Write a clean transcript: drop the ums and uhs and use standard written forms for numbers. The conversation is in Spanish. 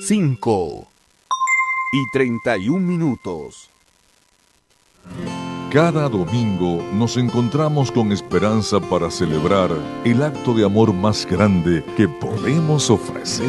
5:31. Cada domingo nos encontramos con esperanza para celebrar el acto de amor más grande que podemos ofrecer